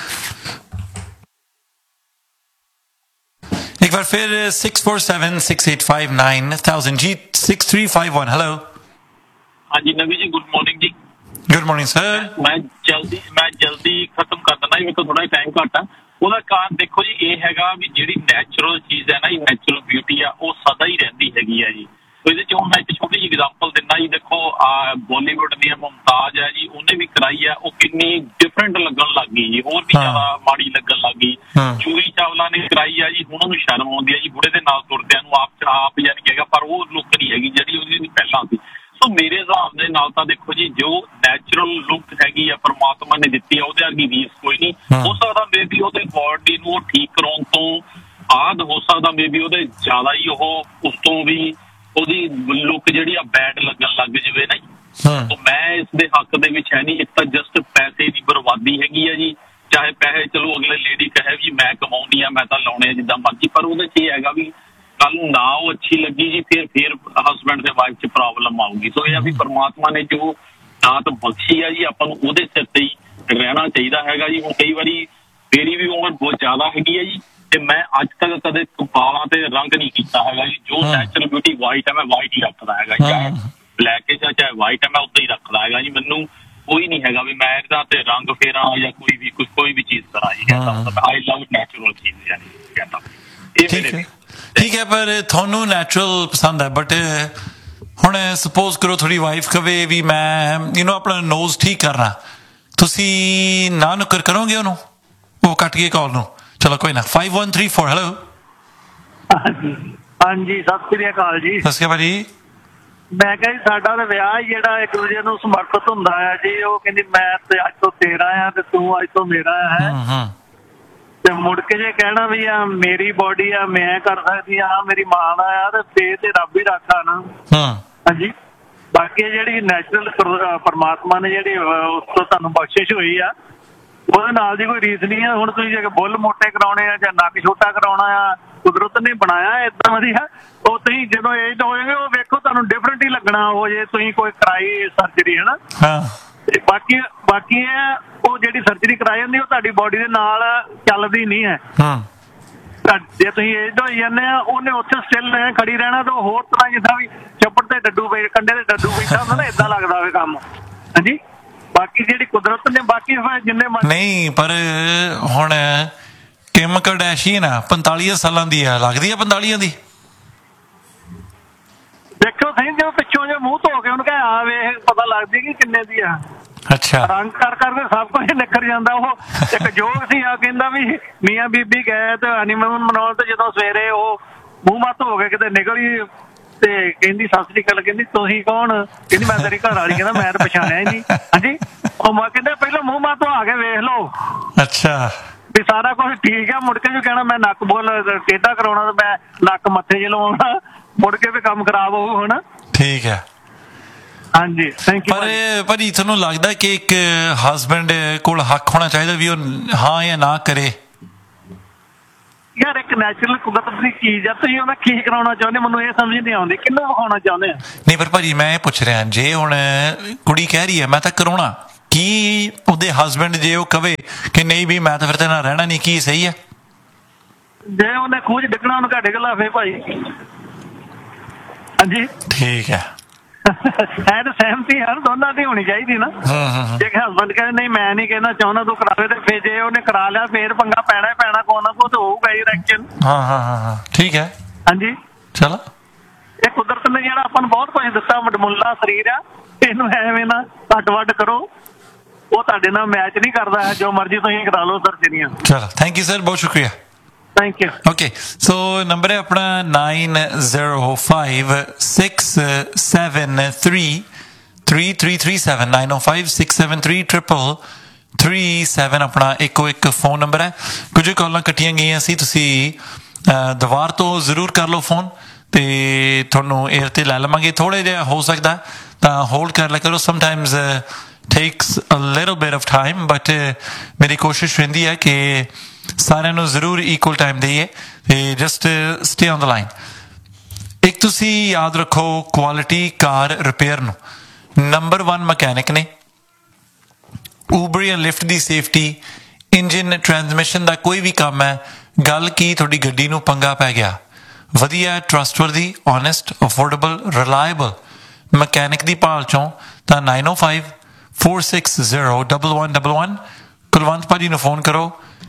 ਇੱਕ ਵਾਰ ਫਿਰ 6476859000 ਜੀ 6351। ਹੈਲੋ। ਹਾਂਜੀ ਨਵੀ ਜੀ, ਗੁੱਡ ਮਾਰਨਿੰਗ ਜੀ। Good morning sir. ਮੈਂ ਜਲਦੀ ਖਤਮ ਕਰ ਦਿੰਦਾ ਜੀ, ਮੇਰੇ ਕੋਲ ਥੋੜਾ ਟਾਈਮ ਘੱਟ ਆ। ਉਹਦਾ ਕਾਰਨ ਦੇਖੋ ਜੀ ਇਹ ਹੈਗਾ ਵੀ ਜਿਹੜੀ ਨੈਚੁਰਲ ਚੀਜ਼ ਹੈ ਨਾ, ਇਹ ਨੈਚੁਰਲ ਬਿਊਟੀ ਆ, ਉਹ ਸਦਾ ਹੀ ਰਹਿੰਦੀ ਹੈਗੀ ਆ ਜੀ। ਇਹਦੇ ਚ ਹੁਣ ਮੈਂ ਇੱਕ ਛੋਟੀ ਜਿਹੀ ਐਗਜ਼ਾਮਪਲ ਦਿੰਦਾ ਜੀ। ਦੇਖੋ ਬਾਲੀਵੁੱਡ ਦੀਆਂ ਮੁਮਤਾਜ਼ ਹੈ ਜੀ, ਉਹਨੇ ਵੀ ਕਰਾਈ ਆ, ਉਹ ਕਿੰਨੀ ਡਿਫਰੈਂਟ ਲੱਗਣ ਲੱਗ ਗਈ ਜੀ, ਹੋਰ ਵੀ ਜ਼ਿਆਦਾ ਮਾੜੀ ਲੱਗਣ ਲੱਗ ਗਈ। ਜੂਹੀ ਚਾਵਲਾ ਨੇ ਕਰਾਈ ਆ ਜੀ, ਹੁਣ ਉਹਨੂੰ ਸ਼ਰਮ ਆਉਂਦੀ ਆ ਜੀ ਬੁੜੇ ਦੇ ਨਾਲ ਤੁਰਦਿਆਂ ਨੂੰ, ਆਪ ਯਾਨੀ ਕਿ ਹੈਗਾ, ਪਰ ਉਹ ਲੁੱਕ ਨਹੀਂ ਹੈਗੀ ਜਿਹੜੀ ਉਹਦੀ ਪਹਿਲਾਂ ਸੀ। ਸੋ ਮੇਰੇ ਹਿਸਾਬ ਦੇ ਨਾਲ ਤਾਂ ਦੇਖੋ ਜੀ ਜੋ ਨੈਚੁਰਲ ਲੁੱਕ ਹੈਗੀ ਆ ਪਰਮਾਤਮਾ ਨੇ ਦਿੱਤੀ ਆ, ਉਹਦੇ ਵਰਗੀ ਰੀਸ ਕੋਈ ਨਹੀਂ ਹੋ ਸਕਦਾ। ਮੇਬੀ ਉਹਦੇ ਬੋਡੀ ਨੂੰ ਉਹ ਠੀਕ ਕਰਾਉਣ ਤੋਂ ਬਾਅਦ ਹੋ ਸਕਦਾ ਮੇਬੀ ਉਹਦੇ ਜ਼ਿਆਦਾ ਹੀ ਉਹ ਉਸ ਤੋਂ ਵੀ ਉਹਦੀ ਲੁੱਕ ਜਿਹੜੀ ਆ ਬੈਡ ਲੱਗਣ ਲੱਗ ਜਾਵੇ ਨਹੀਂ। ਮੈਂ ਇਸ ਦੇ ਹੱਕ ਦੇ ਵਿੱਚ ਹੈ ਨਹੀਂ। ਇੱਕ ਤਾਂ ਜਸਟ ਪੈਸੇ ਦੀ ਬਰਬਾਦੀ ਹੈਗੀ ਆ ਜੀ, ਚਾਹੇ ਪੈਸੇ ਚਲੋ ਅਗਲੇ ਲੇਡੀ ਕਹੇ ਵੀ ਮੈਂ ਕਮਾਉਣੀ ਆ, ਮੈਂ ਤਾਂ ਲਾਉਣੇ ਆ ਜਿੱਦਾਂ ਮਰਜ਼ੀ, ਪਰ ਉਹਦੇ 'ਚ ਇਹ ਹੈਗਾ ਵੀ ਕੱਲ ਨੂੰ ਨਾ ਉਹ ਅੱਛੀ ਲੱਗੀ ਜੀ ਫਿਰ ਹਸਬੈਂਡ ਤੇ ਵਾਈਫ 'ਚ ਪ੍ਰੋਬਲਮ ਆਊਗੀ। ਸੋ ਇਹ ਆ ਵੀ ਪਰਮਾਤਮਾ ਨੇ ਜੋ ਦਾਤ ਬਖਸ਼ੀ ਆ ਜੀ, ਆਪਾਂ ਨੂੰ ਉਹਦੇ ਸਿਰ ਤੇ ਹੀ ਰਹਿਣਾ ਚਾਹੀਦਾ ਹੈਗਾ ਜੀ। ਹੁਣ ਕਈ ਵਾਰੀ ਮੇਰੀ ਵੀ ਉਮਰ ਬਹੁਤ ਜ਼ਿਆਦਾ ਹੈਗੀ ਆ ਜੀ ਤੇ ਮੈਂ ਅੱਜ ਤੱਕ ਕਦੇ ਬਾਲਾਂ ਤੇ ਰੰਗ ਨਹੀਂ ਕੀਤਾ ਹੈਗਾ ਜੀ। ਜੋ ਨੈਚੁਰਲ ਬਿਊਟੀ ਵਾਈਟ ਹੈ ਮੈਂ ਵਾਈਟ ਹੀ ਰੱਖਦਾ ਹੈਗਾ, ਚਾਹੇ ਬਲੈਕ ਹੈ ਚਾਹੇ ਵਾਈਟ ਹੈ ਮੈਂ ਉੱਦਾਂ ਹੀ ਰੱਖਦਾ ਹੈਗਾ ਜੀ। ਮੈਨੂੰ ਕੋਈ ਨਹੀਂ ਹੈਗਾ ਵੀ ਮੈਂ ਇਹਦਾ ਤੇ ਰੰਗ ਫੇਰਾਂ ਜਾਂ ਕੋਈ ਵੀ ਚੀਜ਼ ਕਰਾਂ ਜੀ। ਕਹਿੰਦਾ ਆਈ ਲਵ ਨੈਚੁਰਲ ਚੀਜ਼ ਯਾਨੀ ਕਹਿੰਦਾ ਠੀਕ ਹੈ। ਪਰ ਤੁਹਾਨੂੰ ਨੈਚੁਰਲ ਪਸੰਦ ਹੈ, ਬਟ ਹੁਣ ਸਪੋਜ਼ ਕਰੋ ਤੁਹਾਡੀ ਵਾਈਫ ਕਵੇ ਵੀ ਮੈਂ ਆਪਣਾ ਨੋਜ਼ ਠੀਕ ਕਰਨਾ, ਤੁਸੀਂ ਨਾ ਨੁੱਕਰ ਕਰੋਗੇ ਉਹਨੂੰ? ਉਹ ਕੱਟ ਗਏ ਕਾਲ ਨੂੰ, ਚਲੋ ਕੋਈ ਨਾ। 5134 ਹੈਲੋ। ਹਾਂਜੀ ਸਤਿ ਸ੍ਰੀ ਅਕਾਲ ਜੀ। ਸਤਿ ਸ਼੍ਰੀ ਅਕਾਲ ਜੀ। ਮੈਂ ਕਿਹਾ ਜੀ ਸਾਡਾ ਤਾਂ ਵਿਆਹ ਹੀ ਜਿਹੜਾ ਇੱਕ ਦੂਜੇ ਨੂੰ ਸਮਰਪਿਤ ਹੁੰਦਾ ਆ ਜੀ। ਉਹ ਕਹਿੰਦੀ ਮੈਂ ਤੇ ਅੱਜ ਤੋਂ ਤੇਰਾ ਆ ਤੇ ਤੂੰ ਅੱਜ ਤੋਂ ਮੇਰਾ ਹੈ। ਤੇ ਮੁੜ ਕੇ ਜੇ ਕਹਿਣਾ ਵੀ ਆ ਮੇਰੀ ਬੋਡੀ ਆ ਮੈਂ ਕਰ ਸਕਦੀ ਆ, ਮੇਰੀ ਮਾਂ ਦਾ ਆ, ਤੇ ਫੇਰ ਤੇ ਰੱਬ ਹੀ ਰੱਖਾ ਨਾ। ਹਾਂਜੀ ਬਾਕੀ ਜਿਹੜੀ ਨੈਚੁਰਲ ਪਰਮਾਤਮਾ ਨੇ ਜਿਹੜੀ ਉਸ ਤੋਂ ਤੁਹਾਨੂੰ ਬਖਸ਼ਿਸ਼ ਹੋਈ ਆ ਉਹਦੇ ਨਾਲ ਦੀ ਕੋਈ ਰੀਸ ਨਹੀਂ ਆ। ਹੁਣ ਤੁਸੀਂ ਜੇ ਬੁੱਲ ਮੋਟੇ ਕਰਾਉਣੇ ਆ ਜਾਂ ਨੱਕ ਛੋਟਾ ਕਰਾਉਣਾ ਆ, ਕੁਦਰਤ ਨੇ ਬਣਾਇਆ ਏਦਾਂ ਵਧੀਆ। ਉਹ ਤੁਸੀਂ ਜਦੋਂ ਏਜ ਹੋ ਜਾਓਗੇ ਉਹ ਵੇਖੋ ਤੁਹਾਨੂੰ ਡਿਫਰੈਂਟ ਹੀ ਲੱਗਣਾ ਉਹ ਜੇ ਤੁਸੀਂ ਕੋਈ ਕਰਾਈ ਸਰਜਰੀ ਹੈ ਨਾ। ਤੇ ਬਾਕੀ ਇਹ ਉਹ ਜਿਹੜੀ ਸਰਜਰੀ ਕਰਾਈ ਜਾਂਦੀ ਉਹ ਤੁਹਾਡੀ ਬੋਡੀ ਦੇ ਨਾਲ ਚੱਲਦੀ ਨਹੀਂ ਹੈ। ਜੇ ਤੁਸੀਂ ਏਜ ਹੋਈ ਜਾਂਦੇ ਆ ਉਹਨੇ ਉੱਥੇ ਸਟਿਲ ਖੜੀ ਰਹਿਣਾ ਤੇ ਉਹ ਹੋਰ ਤਰ੍ਹਾਂ ਜਿੱਦਾਂ ਵੀ ਚੱਪੜ ਤੇ ਡੱਡੂ ਪਏ ਕੰਡੇ ਤੇ ਡੱਡੂ ਬੈਠਾ ਹੁੰਦਾ ਨਾ, ਏਦਾਂ ਲੱਗਦਾ ਹੋਵੇ ਕੰਮ। ਹਾਂਜੀ ਬਾਕੀ ਜਿਹੜੀ ਕੁਦਰਤ ਨੇ ਬਾਕੀ ਜਿੰਨੇ ਨਹੀਂ, ਪਰ ਹੁਣ ਕਿਮ ਕਰਡੈਸ਼ੀਅਨ 45 ਸਾਲਾਂ ਦੀ ਆ, ਲੱਗਦੀ ਆ 45 ਦੀ। ਦੇਖੋ ਸਹੀ ਜਦੋਂ ਪਿੱਛੋਂ ਜੇ ਮੂੰਹ ਧੋ ਕੇ ਉਹਨੂੰ ਕਹੇ ਆ ਵੇਖ ਪਤਾ ਲੱਗਦੀ ਕਿ ਕਿੰਨੇ ਦੀ ਆ। ਅੱਛਾ ਰੰਗ ਕਰਕੇ ਸਭ ਕੁਝ ਨਿਖਰ ਜਾਂਦਾ। ਉਹ ਇੱਕ ਜੋਕ ਸੀ ਆ ਕਹਿੰਦਾ ਵੀ ਮੀਆਂ ਬੀਬੀ ਗਏ ਤੇ ਹਨੀਮੂਨ ਮਨਾਉਣ ਤੇ ਜਦੋਂ ਸਵੇਰੇ ਉਹ ਮੂੰਹ ਮੱਤ ਹੋ ਕੇ ਕਿਤੇ ਨਿਕਲੀ ਤੇ ਕਹਿੰਦੀ ਸਤਿ ਸ੍ਰੀ ਅਕਾਲ, ਕਹਿੰਦੀ ਤੁਸੀਂ ਕੌਣ? ਕਹਿੰਦੀ ਮੈਂ ਤੇਰੀ ਘਰ ਵਾਲੀ। ਕਹਿੰਦਾ ਮੈਂ ਤਾਂ ਪਛਾਣਿਆ ਹੀ ਨਹੀਂ। ਹਾਂਜੀ ਉਹ ਮੈਂ ਕਹਿੰਦਾ ਪਹਿਲਾਂ ਮੂੰਹ ਮੱਤ ਧੋ ਕੇ ਵੇਖ ਲਓ। ਅੱਛਾ ਵੀ ਸਾਰਾ ਕੁਝ ਠੀਕ ਆ। ਮੁੜ ਕੇ ਵੀ ਕਹਿਣਾ ਮੈਂ ਨੱਕ ਬੋਲ ਟੇਢਾ ਕਰਾਉਣਾ ਤੇ ਮੈਂ ਨੱਕ ਮੱਥੇ 'ਚ ਲਵਾਉਣਾ, ਮੁੜ ਕੇ ਵੀ ਕੰਮ ਖਰਾਬ ਹੋਊ ਹੁਣ। ਠੀਕ ਹੈ ਹਾਂਜੀ ਥੈਂਕ ਯੂ। ਪਰ ਭਾਜੀ ਤੁਹਾਨੂੰ ਲੱਗਦਾ ਕਿ ਇੱਕ ਹਸਬੈਂਡ ਕੋਲ ਹੱਕ ਹੋਣਾ ਚਾਹੀਦਾ ਵੀ ਉਹ ਹਾਂ ਜਾਂ ਨਾ ਕਰੇ? ਯਾਰ ਇੱਕ ਨੈਚੁਰਲ ਕੁਦਰਤ ਦੀ ਚੀਜ਼ ਆ, ਤੁਸੀਂ ਉਹਦਾ ਕੀ ਕਰਾਉਣਾ ਚਾਹੁੰਦੇ? ਮੈਨੂੰ ਇਹ ਸਮਝ ਨਹੀਂ ਆਉਂਦੀ ਕਿਹਨੂੰ ਵਿਖਾਉਣਾ ਚਾਹੁੰਦੇ ਆ। ਨਹੀਂ ਪਰ ਭਾਜੀ ਮੈਂ ਇਹ ਪੁੱਛ ਰਿਹਾ, ਜੇ ਹੁਣ ਕੁੜੀ ਕਹਿ ਰਹੀ ਹੈ ਮੈਂ ਤਾਂ ਕਰਾਉਣਾ ਕੀ ਉਹਦੇ ਹਸਬੈਂਡ ਜੇ ਉਹ ਕਵੇ ਕਿ ਨਹੀਂ ਵੀ ਮੈਂ ਤਾਂ ਫਿਰ ਤੇ ਨਾਲ ਰਹਿਣਾ ਨਹੀਂ, ਕੀ ਸਹੀ ਹੈ? ਜੇ ਉਹਨੇ ਖੂਜ ਡਿੱਗਣਾ ਉਹਨੂੰ ਘੱਟ ਗਲਾਫੇ ਭਾਈ। ਹਾਂਜੀ ਠੀਕ ਹੈ। ਐ ਤਾਂ ਸਹਿਮਤੀ ਯਾਰ ਦੋਨਾਂ ਦੀ ਹੋਣੀ ਚਾਹੀਦੀ ਨਾ। ਜੇ ਹਸਬੈਂਡ ਕਹਿੰਦੇ ਨਹੀਂ ਮੈਂ ਨਹੀਂ ਕਹਿਣਾ ਚਾਹੁੰਦਾ ਤੂੰ ਕਰਾਵੇ, ਤੇ ਫਿਰ ਜੇ ਉਹਨੇ ਕਰਾ ਲਿਆ ਫੇਰ ਪੰਗਾ ਪੈਣਾ ਹੀ ਪੈਣਾ, ਕੋਈ ਨਾ ਕੋਈ ਤਾਂ ਹੋਊਗਾ ਹੀ ਰਿਐਕਸ਼ਨ। ਹਾਂ ਠੀਕ ਹੈ। ਹਾਂਜੀ ਚਲੋ, ਇਹ ਕੁਦਰਤ ਨੇ ਜਿਹੜਾ ਆਪਾਂ ਨੂੰ ਬਹੁਤ ਕੁਝ ਦਿੱਤਾ, ਵਡਮੁੱਲਾ ਸਰੀਰ ਆ, ਇਹਨੂੰ ਐਵੇਂ ਨਾ ਘੱਟ ਵੱਢ ਕਰੋ, ਉਹ ਤੁਹਾਡੇ ਨਾਲ ਮੈਚ ਨਹੀਂ ਕਰਦਾ। ਜੋ ਮਰਜ਼ੀ ਤੁਸੀਂ ਕਰਾ ਲਓ ਸਰਜਰੀਆਂ। ਚਲੋ ਥੈਂਕ ਯੂ ਸਰ, ਬਹੁਤ ਸ਼ੁਕਰੀਆ। Thank you. Okay, so number ਹੈ ਆਪਣਾ 9056733337 9056733337 ਆਪਣਾ ਇੱਕੋ ਇੱਕ ਫੋਨ ਨੰਬਰ ਹੈ। ਕੁਝ ਕਾਲਾਂ ਕੱਟੀਆਂ ਗਈਆਂ ਸੀ, ਤੁਸੀਂ ਦੁਬਾਰ ਤੋਂ ਜ਼ਰੂਰ ਕਰ ਲਓ ਫੋਨ ਤੇ ਤੁਹਾਨੂੰ 에ਅਰ ਤੇ ਲੈ ਲਵਾਂਗੇ। ਥੋੜ੍ਹਾ ਜਿਹਾ ਹੋ ਸਕਦਾ ਤਾਂ ਹੋਲਡ ਕਰ ਲਿਆ ਕਰੋ, ਸਮਟਾਈਮਜ਼ takes a little bit of time, but ਮੇਰੀ ਕੋਸ਼ਿਸ਼ ਰਹਿੰਦੀ ਹੈ ਕਿ ਸਾਰਿਆਂ ਨੂੰ ਜ਼ਰੂਰ ਇਕੁਅਲ ਟਾਈਮ ਦੇਈਏ ਤੇ just stay on the line. ਇੱਕ ਤੁਸੀਂ ਯਾਦ ਰੱਖੋ, ਕੁਆਲਿਟੀ ਕਾਰ ਰਿਪੇਅਰ ਨੂੰ ਨੰਬਰ 1 ਮਕੈਨਿਕ ਨੇ। ਉਬਰ ਜਾਂ ਲਿਫਟ ਦੀ ਸੇਫਟੀ, ਇੰਜਨ, ਟਰਾਂਸਮਿਸ਼ਨ ਦਾ ਕੋਈ ਵੀ ਕੰਮ ਹੈ, ਗੱਲ ਕੀ ਤੁਹਾਡੀ ਗੱਡੀ ਨੂੰ ਪੰਗਾ ਪੈ ਗਿਆ, ਵਧੀਆ, trustworthy, honest, affordable, reliable mechanic ਦੀ ਭਾਲ ਚੋਂ ਤਾਂ 9054601111 ਕੁਲਵੰਤ ਭਾਜੀ ਨੂੰ ਫੋਨ ਕਰੋ।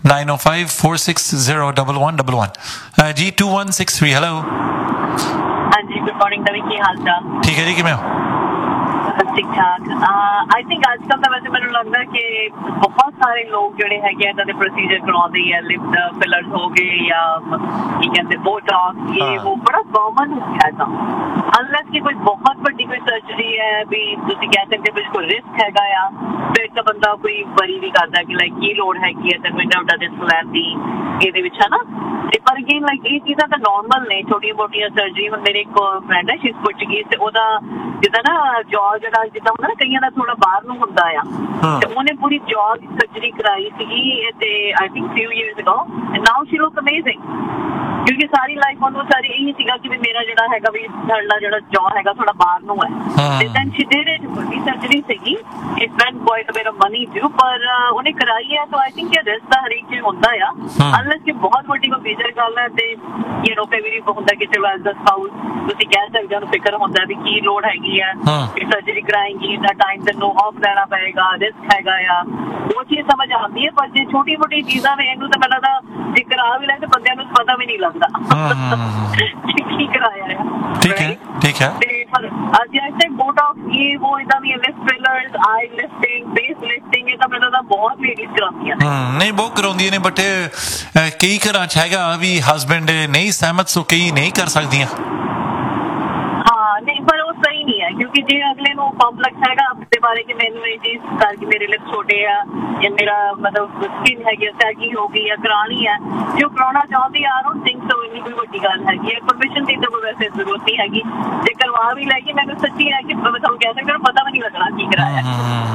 9054601111 ਜੀ 2163। ਹੈਲੋ ਹਾਂਜੀ, ਗੁੱਡ ਮਾਰਨਿੰਗ ਨਵੀਂ, ਕੀ ਹਾਲ ਚਾਲ? ਠੀਕ ਹੈ ਜੀ, ਕਿਵੇਂ ਹੋ? ਠੀਕ ਠਾਕ। ਆਈ ਥਿੰਕ ਅੱਜ ਕੱਲ੍ਹ ਤਾਂ ਵੈਸੇ ਮੈਨੂੰ ਲੱਗਦਾ ਕਿ ਬਹੁਤ ਸਾਰੇ ਲੋਕ ਜਿਹੜੇ ਹੈਗੇ ਇੱਦਾਂ ਦੇ ਪ੍ਰੋਸੀਜਰ ਕਰਾਉਂਦੇ ਆ, ਲਿਫਟ ਫਿਲਰਸ ਹੋ ਗਏ ਜਾਂ ਕੀ ਕਹਿੰਦੇ ਬੋਟੌਕਸ, ਇਹ ਉਹ ਬੜਾ ਕਾਮਨ ਹੋ ਗਿਆ ਤਾਂ। ਅਨਲੈਸ ਕਿ ਕੋਈ ਬਹੁਤ ਵੱਡੀ ਕੋਈ ਸਰਜਰੀ ਹੈ ਵੀ ਤੁਸੀਂ ਕਹਿ ਸਕਦੇ ਵੀ ਕੋਈ ਰਿਸਕ ਹੈਗਾ ਆ, ਫਿਰ ਤਾਂ ਬੰਦਾ ਕੋਈ ਵਰੀ ਵੀ ਕਰਦਾ ਕਿ ਲਾਈਕ ਕੀ ਲੋੜ ਹੈਗੀ ਹੈ ਤੈਨੂੰ ਇੰਨਾ ਵੱਡਾ ਰਿਸਕ ਲੈਣ ਦੀ ਇਹਦੇ ਵਿੱਚ, ਹੈ ਨਾ। ਤੇ ਪਰ ਅਗੇਨ ਲਾਈਕ ਇਹ ਚੀਜ਼ਾਂ ਤਾਂ ਨੋਰਮਲ ਨੇ, ਛੋਟੀਆਂ ਮੋਟੀਆਂ ਸਰਜਰੀ। ਹੁਣ ਮੇਰੇ ਇੱਕ ਫਰੈਂਡ ਹੈ, ਸ਼ੀ ਪੁਰਤਗੀਜ਼, ਤੇ ਉਹਦਾ ਜਿੱਦਾਂ ਨਾ ਜੌ ਜਿਹੜਾ ਜਿੱਦਾਂ ਹੁੰਦਾ ਨਾ ਕਈਆਂ ਦਾ ਥੋੜਾ ਬਾਹਰ ਨੂੰ ਹੁੰਦਾ ਆ, ਤੇ ਉਹਨੇ ਪੂਰੀ ਜੌ ਦੀ ਸਰਜਰੀ ਕਰਾਈ ਸੀਗੀ ਤੇ I think ਫਿਊ years ago, and now Shri look amazing. ਕਿਉਂਕਿ ਸਾਰੀ ਲਾਈਫ ਉਹਨੂੰ ਸਾਰੀ ਇਹੀ ਸੀਗਾ ਕਿ ਵੀ ਮੇਰਾ ਜਿਹੜਾ ਹੈਗਾ ਵੀ ਸਾਡਾ ਜਿਹੜਾ ਜੌ ਹੈਗਾ ਥੋੜਾ ਬਾਹਰ ਨੂੰ ਹੈ। ਤੇ ਦੈਨ ਸ਼ੀ ਡਿਡ ਇਟ, ਵੱਡੀ ਸਰਜਰੀ ਸੀਗੀ, it ਵੈਂਟ quite a bit of money to, ਪਰ ਉਹਨੇ ਕਰਾਈ ਹੈ। ਸੋ ਆਈ ਥਿੰਕ ਇਹ ਰਿਸਕ ਤਾਂ ਹਰੇਕ ਚੀਜ਼ ਹੁੰਦਾ ਆ, ਅਨਲੈਸ ਕਿ ਬਹੁਤ ਵੱਡੀ ਕੋਈ ਮੇਜਰ ਗੱਲ ਹੈ ਤੇ ਯੂ ਨੋ ਕਈ ਵਾਰੀ ਹੁੰਦਾ ਕਿ ਚਲੋ ਐਜ਼ ਦਾ ਸਪਾਊਸ ਤੁਸੀਂ ਕਹਿ ਸਕਦੇ ਹੋ, ਫਿਕਰ ਹੁੰਦਾ ਵੀ ਕੀ ਲੋੜ ਹੈਗੀ ਹੈ, ਕਿ ਸਰਜਰੀ ਕਰਾਏਂਗੀ ਇੰਨਾ ਟਾਈਮ ਤੈਨੂੰ ਆਫ ਲੈਣਾ ਪਏਗਾ, ਰਿਸਕ ਹੈਗਾ ਆ, ਉਹ ਚੀਜ਼ ਸਮਝ ਆਉਂਦੀ ਹੈ। ਪਰ ਜੇ ਛੋਟੀ ਮੋਟੀ ਚੀਜ਼ਾਂ ਨੇ ਇਹਨੂੰ ਤਾਂ ਮੈਨੂੰ ਲੱਗਦਾ ਜੇ ਕਰਾ ਵੀ ਲੈ ਤੇ ਬੰਦਿਆਂ ਨੂੰ ਪਤਾ ਵੀ ਨਹੀਂ ਲੱਗਦਾ ਕੀ ਕਰਾਇਆ ਹੈ। ਠੀਕ ਹੈ, ਠੀਕ ਹੈ। ਤੇ ਪਰ ਅੱਜ ਐਸੇ ਬੋਟੌਕਸ ਇਹ ਉਹ ਇਦਾਂ ਦੀਆਂ ਲਿਫਟ ਫਿਲਰਸ, ਆਈ ਲਿਫਟਿੰਗ, ਫੇਸ ਲਿਫਟਿੰਗ, ਇਹ ਤਾਂ ਮੈਨੂੰ ਲੱਗਦਾ ਬਹੁਤ ਲੇਡੀਜ਼ ਕਰਾਉਂਦੀਆਂ ਨੇ। ਨਹੀਂ, ਬਹੁਤ ਕਰਾਉਂਦੀਆਂ ਨੇ, ਬਟ ਕਈ ਘਰਾਂ 'ਚ ਹੈਗਾ ਵੀ ਹਸਬੈਂਡ ਨਹੀਂ ਸਹਿਮਤ, ਸੋ ਕਈ ਨਹੀਂ ਕਰ ਸਕਦੀਆਂ। ਹਾਂ ਨਹੀਂ, ਪਰ ਉਹ ਸਹੀ ਨਹੀਂ ਹੈ ਕਿਉਂਕਿ ਜੇ ਅਗਲੇ ਨੂੰ ਕੰਪਲੈਕਸ ਹੈਗਾ ਆਪਣੇ ਬਾਰੇ ਕਿ ਮੈਨੂੰ ਇਹ ਚੀਜ਼ ਕਰਕੇ ਮੇਰੇ ਲਿਪ ਛੋਟੇ ਆ ਜਾਂ ਮੇਰਾ ਮਤਲਬ ਸਕਿਨ ਹੈਗੀ ਸੈਗੀ ਹੋ ਗਈ ਜਾਂ ਕਰਾਉਣੀ ਹੈ, ਜੋ ਕਰਾਉਣਾ ਚਾਹੁੰਦੀ ਆ, ਆਈ ਡੋਂਟ ਥਿੰਕ ਸੋ ਇੰਨੀ ਕੋਈ ਵੱਡੀ ਗੱਲ ਹੈਗੀ ਹੈ। ਪਰਮਿਸ਼ਨ ਦੀ ਤਾਂ ਕੋਈ ਵੈਸੇ ਜ਼ਰੂਰਤ ਨਹੀਂ ਹੈਗੀ, ਜੇ ਕਰਵਾ ਵੀ ਲੈਗੀ ਮੈਨੂੰ ਸੱਚੀ ਹੈ ਕਿ ਮੈਂ ਤੁਹਾਨੂੰ ਕਹਿ ਸਕਦਾ ਪਤਾ ਵੀ ਨਹੀਂ ਲੱਗਣਾ ਕੀ ਕਰਾਇਆ।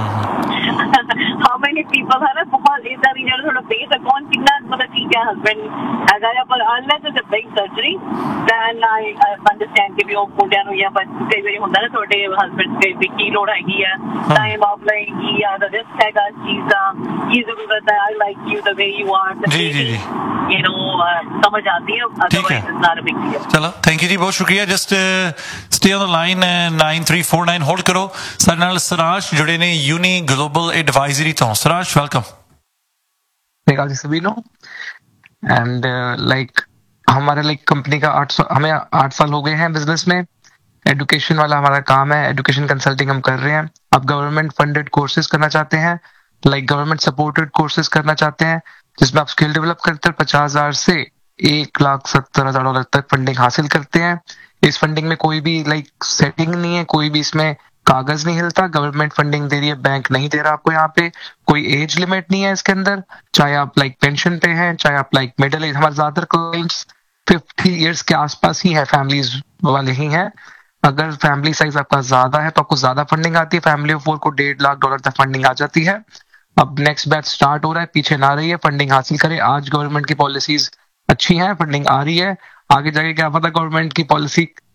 ਹਾਊ ਮੈਨੀ ਪੀਪਲ ਹੈ ਨਾ, ਬਹੁਤ ਇੱਦਾਂ ਦੀ ਜਿਹੜਾ ਥੋੜਾ ਫੇਸ ਹੈ ਕੌਣ ਕਿੰਨਾ ਮਤਲਬ ਠੀਕ ਹੈ ਹਸਬੈਂਡ ਹੈਗਾ ਆ, ਪਰ unless it's a big surgery then I understand ਕਿ ਵੀ ਉਹ ਮੁੰਡਿਆਂ ਨੂੰ ਜਾਂ ਕਈ ਵਾਰੀ ਹੁੰਦਾ ਨਾ ਤੁਹਾਡੇ ਹਸਬੈਂਡ ਦੀ ਕੀ ਲੋੜ ਹੈਗੀ ਆ, ਟਾਈਮ ਆਫ ਲਏਗੀ ਜਾਂ ਰਿਸਕ ਹੈਗਾ ਚੀਜ਼ ਦਾ, ਕੀ ਜ਼ਰੂਰਤ ਹੈ, I like you the way you are, ਜੀ ਜੀ ਜੀ, ਯੂ ਨੋ ਸਮਝ ਆती है, otherwise it's not a big deal। ਚਲੋ ਥੈਂਕ ਯੂ ਜੀ, ਬਹੁਤ ਸ਼ੁਕਰੀਆ। Just stay on the line 9349 hold ਕਰੋ। ਸਾਡੇ ਨਾਲ ਸਰਾਸ਼ ਜੁੜੇ ਨੇ ਯੂਨੀ ग्लोबल एडवाइजरी तो। सराज वेलकम। सभी लोग एंड लाइक हमारे लाइक कंपनी का हमें 8 साल हो गए हैं बिजनेस में। एजुकेशन वाला हमारा काम है, एजुकेशन कंसल्टिंग हम कर रहे हैं। आप गवर्नमेंट फंडेड कोर्सेज करना चाहते हैं, लाइक गवर्नमेंट सपोर्टेड कोर्सेज करना चाहते हैं जिसमें आप स्किल डेवलप करते हैं, 50,000 से $1,70,000 तक फंडिंग हासिल करते हैं। इस फंडिंग में कोई भी लाइक सेटिंग नहीं है, कोई भी इसमें कागज नहीं हिलता, गवर्नमेंट फंडिंग दे रही है, बैंक नहीं दे रहा आपको। यहाँ पे कोई एज लिमिट नहीं है इसके अंदर, चाहे आप लाइक पेंशन पे हैं, चाहे आप लाइक मिडिल एज। हमारे ज्यादातर क्लाइंट्स 50 इयर्स के आसपास ही है, फैमिलीज वाले ही हैं। अगर फैमिली साइज आपका ज्यादा है तो आपको ज्यादा फंडिंग आती है। फैमिली ऑफ 4 को $1,50,000 तक फंडिंग आ जाती है। अब नेक्स्ट बैच स्टार्ट हो रहा है, पीछे ना रही है, फंडिंग हासिल करें। आज गवर्नमेंट की पॉलिसीज अच्छी हैं, फंडिंग आ रही है, आगे जाके क्या पता गवर्नमेंट की पॉलिसी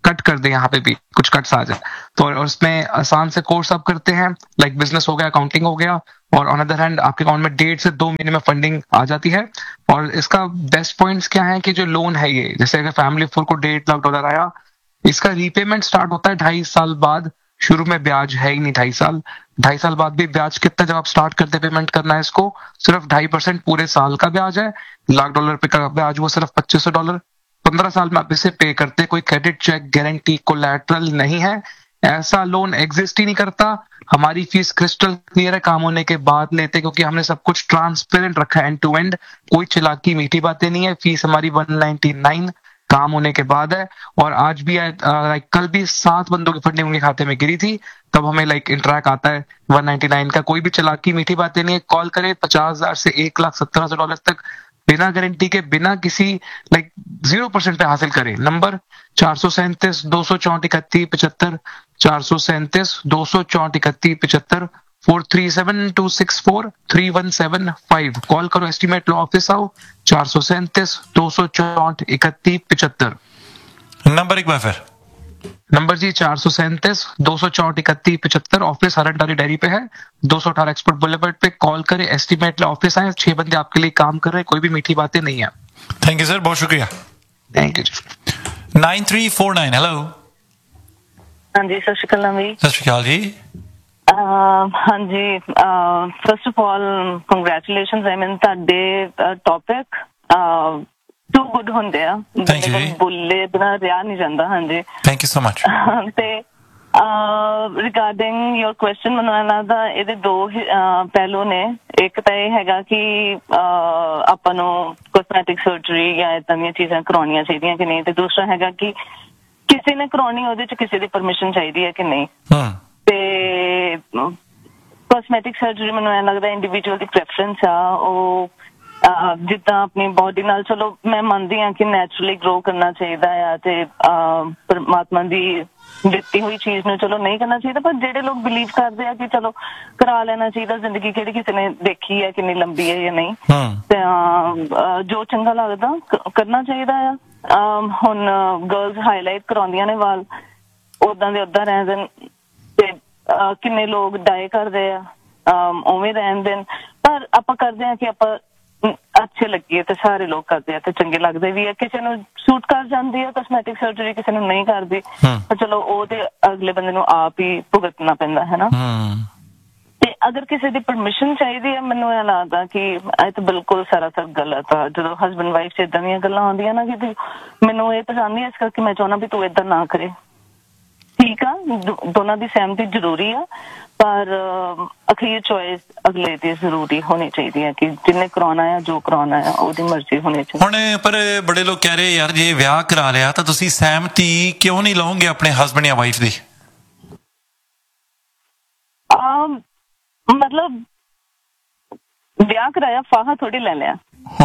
कट कर दे, यहाँ पे भी कुछ कट्स आ जाए तो, और उसमें आसान से कोर्स आप करते हैं, लाइक बिजनेस हो गया, अकाउंटिंग हो गया, और ऑन अदर हैंड आपके अकाउंट में 1.5 से 2 महीने में फंडिंग आ जाती है। और इसका बेस्ट पॉइंट्स क्या है कि जो लोन है ये, जैसे अगर फैमिली 4 को $1.5 लाख आया, इसका रीपेमेंट स्टार्ट होता है 2.5 साल बाद। शुरू में ब्याज है ही नहीं 2.5 साल बाद भी ब्याज कितना, जब आप स्टार्ट करते पेमेंट करना है इसको, सिर्फ 2.5% पूरे साल का ब्याज है। $1 लाख पे का ब्याज वो सिर्फ $2500। 15 साल में आप इसे पे करते, कोई क्रेडिट चेक, गारंटी, कोलैटरल नहीं है। ऐसा लोन एग्जिस्ट ही नहीं करता। हमारी फीस क्रिस्टल क्लियर है, काम होने के बाद लेते, क्योंकि हमने सब कुछ ट्रांसपेरेंट रखा है, एंड टू एंड, कोई चिलाकी मीठी बातें नहीं है। फीस हमारी 199 काम होने के बाद है। और आज भी लाइक कल भी 7 बंदों की फंडिंग उनके खाते में गिरी थी, तब हमें लाइक इंट्रैक आता है 199 का। कोई भी चलाकी मीठी बातें नहीं है। कॉल करें 50,000 से $1,70,000 तक बिना गारंटी के, बिना किसी लाइक 0% पे हासिल करें। नंबर 437 264 31 75, 437 264 31 75, 437 264 3175। कॉल करो, एस्टीमेट लो, ऑफिस आओ, 437 264 31 75। नंबर एक बार फिर। नंबर जी 437 264 31 75। ऑफिस हरंटारी डेयरी पे है, 218 एक्सपोर्ट बुलेवर्ड पे। कॉल करें, एस्टीमेट लो, ऑफिस आए, 6 बंदे आपके लिए काम कर रहे हैं, कोई भी मीठी बातें नहीं है। थैंक यू सर, बहुत शुक्रिया। Thank you. 9349, हेलो। हाँ जी, सत श्री अकाल नवी। सत श्री अकाल जी। हाँ जी, फर्स्ट ऑफ ऑल ਕੰਗ੍ਰੈਚੁਲੇਸ਼ਨਸ। ਆਈ ਮੀਨ ਤੁਹਾਡੇ ਟੌਪਿਕ ਟੂ ਗੁੱਡ ਹੁੰਦੇ ਆ, ਥੈਂਕ ਯੂ ਜੀ। ਬੋਲੇ ਬਿਨਾਂ ਰਿਹਾ ਨਹੀਂ ਜਾਂਦਾ। ਹਾਂਜੀ, ਥੈਂਕ ਯੂ ਸੋ ਮਚ। ਤੇ ਰਿਗਾਰਡਿੰਗ ਯੋਰ ਕੁਐਸਚਨ, ਮੈਨੂੰ ਲੱਗਦਾ ਇਹਦੇ 2 ਪਹਿਲੂ ਨੇ। ਇੱਕ ਤਾਂ ਇਹ ਹੈਗਾ ਕਿ ਆਪਾਂ ਨੂੰ ਕੋਸਮੈਟਿਕ ਸਰਜਰੀ ਜਾਂ ਏਦਾਂ ਦੀਆਂ ਚੀਜ਼ਾਂ ਕਰਾਉਣੀਆਂ ਚਾਹੀਦੀਆਂ ਕਿ ਨਹੀਂ, ਤੇ ਦੂਸਰਾ ਹੈਗਾ ਕਿ ਕਿਸੇ ਨੇ ਕਰਾਉਣੀ, ਉਹਦੇ ਚ ਕਿਸੇ ਦੀ ਪਰਮਿਸ਼ਨ ਚਾਹੀਦੀ ਹੈ ਕਿ ਨਹੀਂ। ਤੇ ਕੋਸਮੈਟਿਕ ਸਰਜਰੀ ਮੈਨੂੰ ਐਂ ਲੱਗਦਾ ਇੰਡੀਵਿਜੂਅਲ ਦੀ ਪ੍ਰੈਫਰੈਂਸ ਆ। ਉਹ ਜਿੱਦਾਂ ਆਪਣੀ ਬੋਡੀ ਨਾਲ, ਚਲੋ ਮੈਂ ਮੰਨਦੀ ਹਾਂ ਕਿ ਨੈਚੁਰਲੀ ਗਰੋ ਕਰਨਾ ਚਾਹੀਦਾ ਆ, ਤੇ ਪਰਮਾਤਮਾ ਦੀ ਦਿੱਤੀ ਹੋਈ ਚੀਜ਼ ਨੂੰ ਚਲੋ ਨਹੀਂ ਕਰਨਾ ਚਾਹੀਦਾ, ਪਰ ਜਿਹੜੇ ਲੋਕ ਬਿਲੀਵ ਕਰਦੇ ਆ ਕਿ ਚਲੋ ਕਰਾ ਲੈਣਾ ਚਾਹੀਦਾ, ਜ਼ਿੰਦਗੀ ਕਿਹੜੀ ਕਿਸੇ ਨੇ ਦੇਖੀ ਹੈ, ਕਿੰਨੀ ਲੰਬੀ ਹੈ ਜਾਂ ਨਹੀਂ, ਤੇ ਜੋ ਚੰਗਾ ਲੱਗਦਾ ਕਰਨਾ ਚਾਹੀਦਾ ਆ। ਹੁਣ ਗਰਲਸ ਹਾਈਲਾਈਟ ਕਰਾਉਂਦੀਆਂ ਨੇ ਵਾਲ, ਓਦਾਂ ਦੇ ਓਦਾਂ ਰਹਿੰਦੇ ਨੇ, ਤੇ ਕਿੰਨੇ ਲੋਕ ਡਾਈ ਕਰਦੇ ਆ, ਉਵੇਂ ਰਹਿੰਦੇ ਨੇ। ਪਰ ਆਪਾਂ ਕਰਦੇ ਆ ਕਿ ਆਪਾਂ ਅੱਛੇ ਲੱਗੀਏ, ਤੇ ਸਾਰੇ ਲੋਕ ਕਰਦੇ ਆ ਤੇ ਚੰਗੇ ਲੱਗਦੇ ਵੀ ਆ। ਕਿਸੇ ਨੂੰ ਸੂਟ ਕਰ ਜਾਂਦੀ ਆ ਕੋਸਮੈਟਿਕ ਸਰਜਰੀ, ਕਿਸੇ ਨੂੰ ਨਹੀਂ ਕਰਦੀ, ਪਰ ਚਲੋ ਉਹ ਤੇ ਅਗਲੇ ਬੰਦੇ ਨੂੰ ਆਪ ਹੀ ਭੁਗਤਣਾ ਪੈਂਦਾ ਹੈ ਨਾ। ਤੇ ਅਗਰ ਕਿਸੇ ਦੀ ਪਰਮਿਸ਼ਨ ਚਾਹੀਦੀ ਹੈ, ਮੈਨੂੰ ਇਹ ਲੱਗਦਾ ਕਿ ਇਹ ਤਾਂ ਬਿਲਕੁਲ ਸਰਾਸਰ ਗਲਤ ਆ। ਜਦੋਂ ਹਸਬੈਂਡ ਵਾਈਫ 'ਚ ਏਦਾਂ ਦੀਆਂ ਗੱਲਾਂ ਆਉਂਦੀਆਂ ਨਾ ਕਿ ਮੈਨੂੰ ਇਹ ਪਸੰਦ ਨਹੀਂ, ਇਸ ਕਰਕੇ ਮੈਂ ਚਾਹੁੰਦਾ ਵੀ ਤੂੰ ਏਦਾਂ ਨਾ ਕਰੇ। ਠੀਕ ਆ, ਦੋਨਾਂ ਦੀ ਸਹਿਮਤੀ ਜ਼ਰੂਰੀ ਆ, ਪਰ ਅਖੀਰ ਚੋਇਸ ਅਗਲੇ ਦੀ ਜ਼ਰੂਰੀ ਹੋਣੀ ਚਾਹੀਦੀ ਹੈ ਕਿ ਜਿਹਨੇ ਕਰਾਉਣਾ ਆ, ਜੋ ਕਰਾਉਣਾ ਆ, ਉਹਦੀ ਮਰਜ਼ੀ ਹੋਣੀ ਚਾਹੀਦੀ। ਹੁਣ ਪਰ ਬੜੇ ਲੋਕ ਕਹਿ ਰਹੇ ਯਾਰ, ਜੇ ਵਿਆਹ ਕਰਾ ਲਿਆ ਤਾਂ ਤੁਸੀਂ ਸਹਿਮਤੀ ਕਿਉਂ ਨਹੀਂ ਲਓਗੇ ਆਪਣੇ ਹਸਬੈਂਡ ਜਾਂ ਵਾਈਫ ਦੀ? ਮਤਲਬ ਵਿਆਹ ਕਰਾਇਆ, ਫਾਹਾ ਥੋੜੀ ਲੈ ਲਿਆ।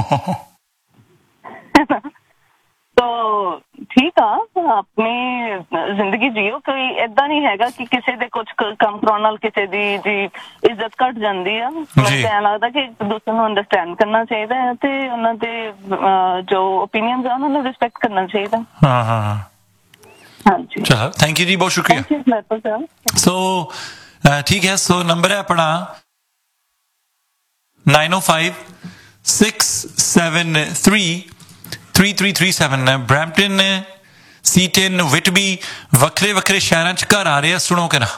तो ठीक आ, अपनी जिंदगी जियो। कोई ਏਦਾਂ ਨਹੀਂ ਹੈਗਾ ਕਿ ਕਿਸੇ ਦੇ ਕੁਝ ਕੰਮ ਕਰਾਉਣ ਨਾਲ ਕਿਸੇ ਦੀ ਜੀ ਇੱਜ਼ਤ ਘਟ ਜਾਂਦੀ ਆ। ਮੈਨੂੰ ਐਂ ਲੱਗਦਾ ਕਿ ਇੱਕ ਦੂਸਰੇ ਨੂੰ ਅੰਡਰਸਟੈਂਡ ਕਰਨਾ ਚਾਹੀਦਾ ਹੈ, ਤੇ ਉਹਨਾਂ ਦੇ ਜੋ ਓਪੀਨੀਅਨਸ ਆ ਉਹਨਾਂ ਨੂੰ ਰਿਸਪੈਕਟ ਕਰਨਾ ਚਾਹੀਦਾ। ਹਾਂ ਹਾਂ ਹਾਂਜੀ, ਚਲੋ ਥੈਂਕ ਯੂ ਜੀ, ਬਹੁਤ ਸ਼ੁਕਰੀਆ। ਸੋ ਠੀਕ ਹੈ, ਸੋ ਨੰਬਰ ਹੈ ਆਪਣਾ 905 673 3337। ਬਰੈਂਪਟਨ, ਸੀਟਨ, ਵਿਟਬੀ, ਵੱਖਰੇ ਵੱਖਰੇ ਸ਼ਹਿਰਾਂ 'ਚ ਘਰ ਆ ਰਹੇ ਆ। ਸੁਣੋ ਕਿ ਨਾ,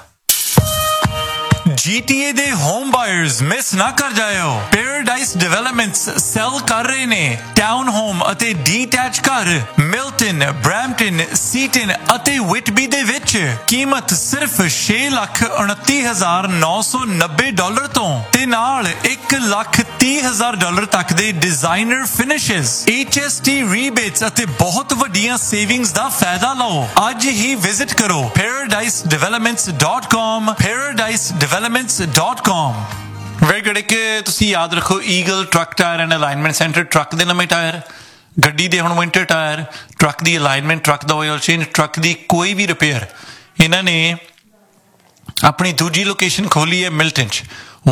GTA ਦੇ ਹੋਮ ਬਾਇਰਸ ਮਿਸ ਨਾ ਕਰ ਜਾਇਓ। ਪੈਰਾਡਾਈਸ ਡਿਵੈਲਪਮੈਂਟਸ ਸੈਲ ਕਰ ਰਹੇ ਨੇ ਟਾਊਨ ਹੋਮ ਅਤੇ ਡੀਟੈਚ ਘਰ ਮਿਲਟਨ, ਬਰੈਂਪਟਨ, ਸੀਟਨ ਅਤੇ ਵਿਟਬੀ ਦੇ ਵਿੱਚ। ਕੀਮਤ ਸਿਰਫ $6,29,990 ਤੋਂ, ਤੇ ਨਾਲ $1,30,000 ਤੱਕ ਦੇ ਡਿਜ਼ਾਈਨਰ ਫਿਨਿਸ਼ਸ, HST ਰੀਬੇਟਸ ਅਤੇ ਬਹੁਤ ਵੱਡੀਆਂ ਸੇਵਿੰਗਸ ਦਾ ਫਾਇਦਾ ਲਓ। ਅੱਜ ਹੀ ਵਿਜ਼ਿਟ ਕਰੋ paradisedevelopments.com, paradisedevelopments.com। Very good. ਇੱਕ ਤੁਸੀਂ ਯਾਦ ਰੱਖੋ, eagle truck tyre and alignment centre, truck ਦੇ ਨਵੇਂ ਟਾਇਰ, ਗੱਡੀ ਦੇ ਹੁਣ ਵਿੰਟਰ ਟਾਇਰ, ਟਰੱਕ ਦੀ ਅਲਾਈਨਮੈਂਟ, ਟਰੱਕ ਦਾ ਆਇਲ ਚੇਂਜ, ਟਰੱਕ ਦੀ ਕੋਈ ਵੀ ਰਿਪੇਅਰ। ਇਹਨਾਂ ਨੇ ਆਪਣੀ ਦੂਜੀ ਲੋਕੇਸ਼ਨ ਖੋਲੀ ਹੈ ਮਿਲਟਨ 'ਚ,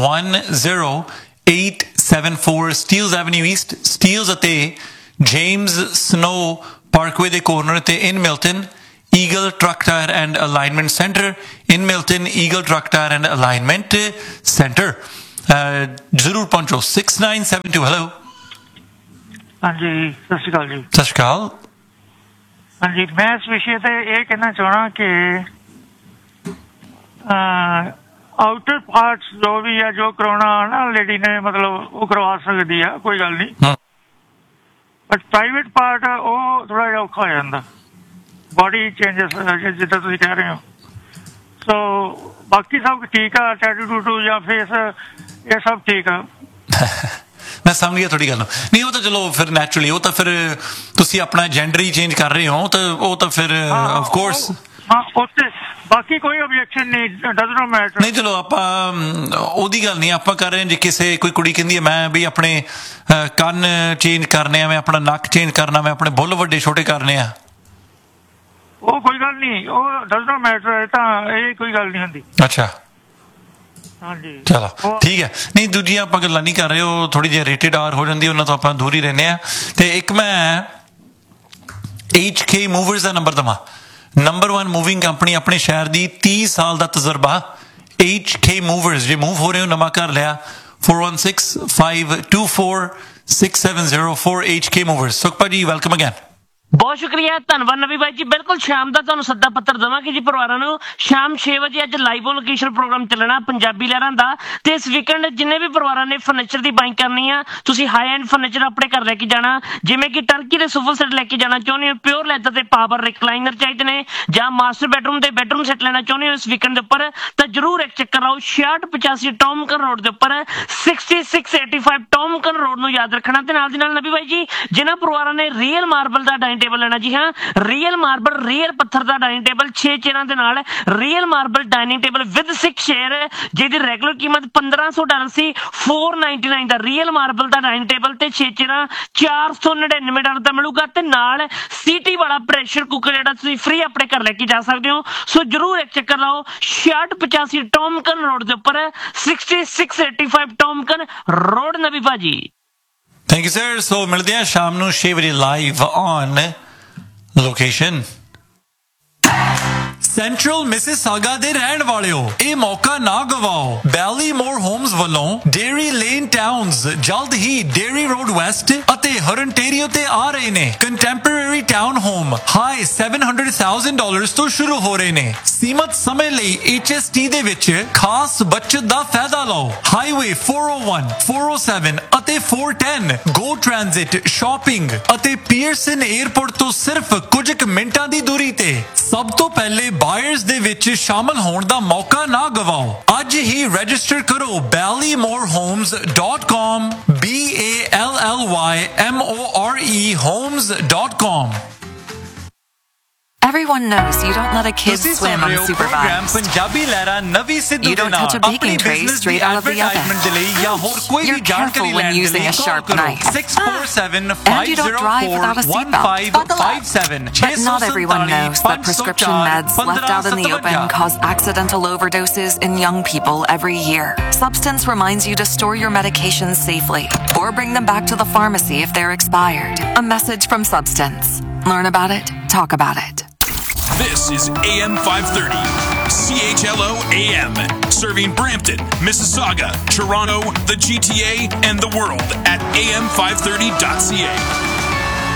10874 ਸਟੀਲਸ ਐਵਨਿਊ ਈਸਟ, ਸਟੀਲਸ ਅਤੇ ਜੇਮਸ ਸਨੋ ਪਾਰਕਵੇ ਦੇ ਕੋਰਨਰ ਤੇ ਇਨ Milton. Eagle Truck Tire and Alignment Center in Milton. Eagle Truck Tire and Alignment Center. ਜ਼ਰੂਰ ਪਹੁੰਚੋ. 6972 ਹੈਲੋ. ਹਾਂਜੀ ਸਤਿ ਸ਼੍ਰੀ ਅਕਾਲ ਜੀ. ਸਤਿ ਸ਼੍ਰੀ ਅਕਾਲ. ਹਾਂਜੀ ਮੈਂ ਇਸ ਵਿਸ਼ੇ ਤੇ ਇਹ ਕਹਿਣਾ ਚਾਹਣਾ ਕਿ ਆਊਟਰ ਪਾਰਟਸ ਜੋ ਵੀ ਹੈ ਜੋ ਕਰਵਾਉਣਾ ਨਾ ਲੇਡੀ ਨੇ ਮਤਲਬ ਉਹ ਕਰਵਾ ਸਕਦੀ ਆ ਕੋਈ ਗੱਲ ਨਹੀਂ ਬਟ ਪ੍ਰਾਈਵੇਟ ਪਾਰਟ ਉਹ ਥੋੜਾ ਜਿਹਾ ਔਖਾ ਹੋ ਜਾਂਦਾ ਬੋਡੀ ਚੇਂਜਸ ਜਿੱਦਾਂ ਤੁਸੀਂ ਕਹਿ ਰਹੇ ਹੋ ਸੋ ਬਾਕੀ ਸਭ ਠੀਕ ਆ ਟੈਟੂ ਜਾਂ ਫੇਸ ਇਹ ਸਭ ਠੀਕ ਆ. ਮੈਂ ਸਮਝ ਗਿਆ ਤੁਹਾਡੀ ਗੱਲ ਨਹੀਂ ਉਹ ਤਾਂ ਚਲੋ ਫਿਰ ਨੈਚੁਰਲੀ ਉਹ ਤਾਂ ਫਿਰ ਤੁਸੀਂ ਆਪਣਾ ਜੈਂਡਰ ਹੀ ਚੇਂਜ ਕਰ ਰਹੇ ਹੋ ਤਾਂ ਉਹ ਤਾਂ ਫਿਰ ਆਫ ਕੋਰਸ ਹਾਂ ਉੱਥੇ ਬਾਕੀ ਕੋਈ ਆਬਜੈਕਸ਼ਨ ਨਹੀਂ ਡਸ ਨੋਟ ਮੈਟਰ ਨਹੀਂ. ਚਲੋ ਆਪਾਂ ਉਹਦੀ ਗੱਲ ਨਹੀਂ ਆਪਾਂ ਕਰ ਰਹੇ ਜੇ ਕਿਸੇ ਕੋਈ ਕੁੜੀ ਕਹਿੰਦੀ ਹੈ ਮੈਂ ਵੀ ਆਪਣੇ ਕੰਨ ਚੇਂਜ ਕਰਨੇ ਆ ਮੈਂ ਆਪਣਾ ਨੱਕ ਚੇਂਜ ਕਰਨਾ ਮੈਂ ਆਪਣੇ ਬੁੱਲ ਵੱਡੇ ਛੋਟੇ ਕਰਨੇ ਆ ਉਹ ਕੋਈ ਗੱਲ ਨਹੀਂ ਉਹ ਡਸ ਨੋਟ ਮੈਟਰ ਤਾਂ ਇਹ ਕੋਈ ਗੱਲ ਨਹੀਂ ਹੁੰਦੀ. ਅੱਛਾ ਹਾਂਜੀ ਚਲੋ ਠੀਕ ਹੈ. ਨਹੀਂ ਦੂਜੀਆਂ ਆਪਾਂ ਗੱਲਾਂ ਨਹੀਂ ਕਰ ਰਹੇ ਉਹ ਥੋੜੀ ਜਿਹੀ ਰੇਟਡ ਆਰ ਹੋ ਜਾਂਦੀ ਉਹਨਾਂ ਤੋਂ ਆਪਾਂ ਦੂਰ ਹੀ ਰਹਿੰਦੇ ਆ. ਤੇ ਇੱਕ ਮੈਂ HK ਮੂਵਰਸ ਦਾ ਨੰਬਰ ਦਵਾਂ. ਨੰਬਰ 1 ਮੂਵਿੰਗ ਕੰਪਨੀ ਆਪਣੇ ਸ਼ਹਿਰ ਦੀ 30 ਸਾਲ ਦਾ ਤਜਰਬਾ. HK ਮੂਵਰਸ ਜੇ ਮੂਵ ਹੋ ਰਹੇ ਹੋ ਨਵਾਂ ਘਰ ਲਿਆ 4165246704 HK ਮੂਵਰਸ. ਸੁਖਪਾ ਜੀ ਵੈਲਕਮ ਅਗੇਨ. ਬਹੁਤ ਸ਼ੁਕਰੀਆ ਧੰਨਵਾਦ ਨਵੀ ਬਾਈ ਜੀ. ਬਿਲਕੁਲ ਸ਼ਾਮ ਦਾ ਤੁਹਾਨੂੰ ਸੱਦਾ ਪੱਤਰ ਦੇਵਾਂਗੇ ਜੀ ਪਰਿਵਾਰਾਂ ਨੂੰ. ਸ਼ਾਮ 6 ਵਜੇ ਅੱਜ ਲਾਈਵ ਲੋਕੇਸ਼ਨ ਪ੍ਰੋਗਰਾਮ ਚੱਲਣਾ ਪੰਜਾਬੀ ਲਹਿਰਾਂ ਦਾ. ਤੇ ਇਸ ਵੀਕਐਂਡ ਜਿੰਨੇ ਵੀ ਪਰਿਵਾਰਾਂ ਨੇ ਫਰਨੀਚਰ ਦੀ ਬਾਈਂਗ ਕਰਨੀ ਆ ਤੁਸੀਂ ਹਾਈ ਐਂਡ ਫਰਨੀਚਰ ਆਪਣੇ ਘਰ ਲੈ ਕੇ ਜਾਣਾ ਜਿਵੇਂ ਕਿ ਟਰਕੀ ਦੇ ਸੋਫਾ ਸੈੱਟ ਲੈ ਕੇ ਜਾਣਾ ਚਾਹੁੰਦੇ ਹੋ ਪਿਓਰ ਲੈਦਰ ਤੇ ਪਾਵਰ ਰਿਕਲਾਈਨਰ ਚਾਹੀਦੇ ਨੇ ਜਾਂ ਮਾਸਟਰ ਬੈਡਰੂਮ ਤੇ ਬੈਡਰੂਮ ਸੈੱਟ ਲੈਣਾ ਚਾਹੁੰਦੇ ਹੋ ਇਸ ਵੀਕਐਂਡ ਦੇ ਉੱਪਰ ਤਾਂ ਜਰੂਰ ਇੱਕ ਚੱਕਰ ਲਾਓ. 6685 ਟੌਮਕਨ ਰੋਡ ਦੇ ਉੱਪਰ 6685 ਟੌਮਕਨ ਰੋਡ ਨੂੰ ਯਾਦ ਰੱਖਣਾ. ਤੇ ਨਾਲ ਦੀ ਨਾਲ ਨਵੀ ਬਾਈ ਜੀ ਜਿਹਨਾਂ ਪਰਿਵਾਰਾਂ ਨੇ ਰੀਅਲ ਮਾਰਬਲ ਦਾ ਡਾਈਨਿੰਗ ਟੇਬਲ ਲੈਣਾ ਜੀ ਹਾਂ ਰੀਅਲ ਮਾਰਬਲ ਰੀਅਲ ਪੱਥਰ ਦਾ ਡਾਈਨਿੰਗ ਟੇਬਲ 6 ਚੇਅਰਾਂ ਦੇ ਨਾਲ real marble dining table with 6 chair ਜਿਹਦੀ ਰੈਗੂਲਰ ਕੀਮਤ $1500 ਸੀ $499 ਦਾ ਰੀਅਲ ਮਾਰਬਲ ਦਾ ਡਾਈਨਿੰਗ ਟੇਬਲ ਤੇ 6 ਚੇਅਰਾਂ $499 ਦਾ ਮਿਲੂਗਾ. ਤੇ ਨਾਲ ਸੀਟੀ ਵਾਲਾ ਪ੍ਰੈਸ਼ਰ ਕੁੱਕਰ ਜਿਹੜਾ ਤੁਸੀਂ ਫ੍ਰੀ ਆਪਣੇ ਘਰ ਲੈ ਕੇ ਜਾ ਸਕਦੇ ਹੋ. ਸੋ ਜਰੂਰ ਇੱਕ ਚੱਕਰ ਲਾਓ. 6685 ਟੌਮਕਨ ਰੋਡ ਦੇ ਉੱਪਰ 6685 ਟੌਮਕਨ ਰੋਡ ਨਵੀ ਭਾਜੀ. Thank you sir. ਸੋ ਮਿਲਦੇ ਆ ਸ਼ਾਮ ਨੂੰ 6 ਵਜੇ live on location. Central Mississauga ਦੇ ਰਹਿਣ ਵਾਲਿਓ ਇਹ ਮੌਕਾ ਨਾ ਗਵਾਓ. ਬੈਲੀਮੋਰ ਹੋਮਸ ਵੱਲੋਂ ਡੇਰੀ ਲੇਨ ਟਾਊਨਸ ਜਲਦ ਹੀ ਡੇਰੀ ਰੋਡ ਵੈਸਟ ਅਤੇ ਹਰਨਟੇਰੀਓ ਤੇ ਆ ਰਹੇ ਨੇ. ਕੰਟੈਂਪਰੇਰੀ ਟਾਊਨ ਹੋਮ ਹਾਈ $700,000 ਤੋਂ ਸ਼ੁਰੂ ਹੋ ਰਹੇ ਨੇ. ਸੀਮਤ ਸਮੇਂ ਲਈ HST ਦੇ ਵਿੱਚ ਖਾਸ ਬਚਤ ਦਾ ਫਾਇਦਾ ਲਓ. ਹਾਈਵੇ 401 407 ਅਤੇ 410 ਗੋ ਟ੍ਰਾਂਜ਼ਿਟ ਸ਼ਾਪਿੰਗ ਅਤੇ ਪੀਅਰਸਨ 에ਅਰਪੋਰਟ ਤੋਂ ਸਿਰਫ ਕੁਝ ਕੁ ਮਿੰਟਾਂ ਦੀ ਦੂਰੀ ਤੇ. ਸਭ ਤੋਂ ਪਹਿਲੇ ਬਾਇਰਸ ਦੇ ਵਿੱਚ ਸ਼ਾਮਲ ਹੋਣ ਦਾ ਮੌਕਾ ਨਾ ਗਵਾਓ. ਅੱਜ ਹੀ ਰਜਿਸਟਰ ਕਰੋ ballymorhomes.com BALLYMORE homes.com. Everyone knows you don't let a kid swim unsupervised. You don't touch a baking tray straight out of the oven. You're careful when using a sharp knife. And you don't drive without a seatbelt. Buckle up. But not everyone knows that prescription meds left out in the open cause accidental overdoses in young people every year. Substance reminds you to store your medications safely or bring them back to the pharmacy if they're expired. A message from Substance. Learn about it. Talk about it. This is AM 530, CHLO AM, serving Brampton, Mississauga, Toronto, the GTA, and the world at am530.ca.